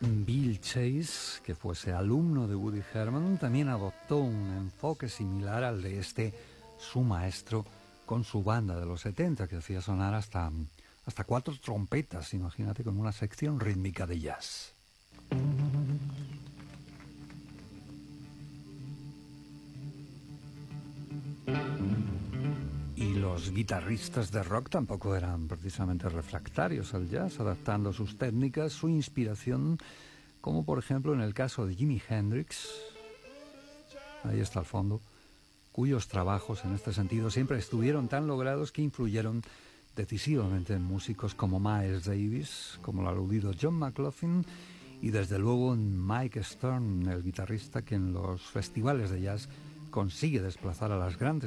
Bill Chase, que fuese alumno de Woody Herman, también adoptó un enfoque similar al de su maestro, con su banda de los 70, que hacía sonar hasta 4 trompetas, imagínate, con una sección rítmica de jazz. Y los guitarristas de rock tampoco eran precisamente refractarios al jazz, adaptando sus técnicas, su inspiración, como por ejemplo en el caso de Jimi Hendrix, ahí está al fondo, cuyos trabajos en este sentido siempre estuvieron tan logrados que influyeron decisivamente en músicos como Miles Davis, como el aludido John McLaughlin y desde luego en Mike Stern, el guitarrista que en los festivales de jazz consigue desplazar a las grandes